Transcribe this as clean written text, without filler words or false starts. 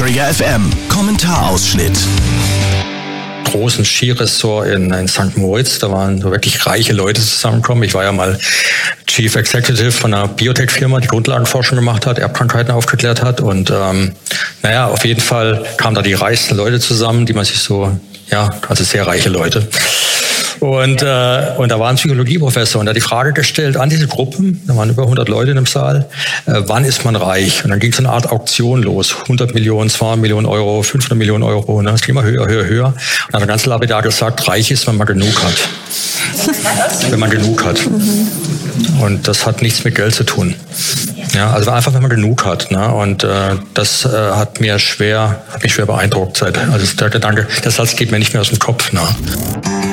Area FM Kommentarausschnitt. Großen Skiresort in St. Moritz. Da waren so wirklich reiche Leute zusammengekommen. Ich war ja mal Chief Executive von einer Biotech-Firma, die Grundlagenforschung gemacht hat, Erbkrankheiten aufgeklärt hat. Und auf jeden Fall kamen da die reichsten Leute zusammen, die man sich also sehr reiche Leute. Und da war ein Psychologieprofessor und der hat die Frage gestellt an diese Gruppen, da waren über 100 Leute in dem Saal, wann ist man reich? Und dann ging so eine Art Auktion los, 100 Millionen, 200 Millionen Euro, 500 Millionen Euro, und das ging immer höher. Und dann hat er ganz lapidar gesagt, reich ist, wenn man genug hat. Wenn man genug hat. Und das hat nichts mit Geld zu tun. Ja, also einfach, wenn man genug hat. Ne? Und das hat mich schwer beeindruckt. Also der Gedanke, der Satz geht mir nicht mehr aus dem Kopf. Ne?